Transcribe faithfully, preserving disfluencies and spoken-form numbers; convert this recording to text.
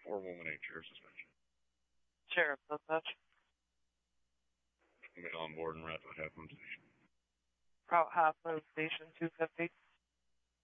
four one one eight, Sheriff Suspension. Sheriff, dispatch. Get on board and route to Half Moon Station. Route Half Moon Station two fifty.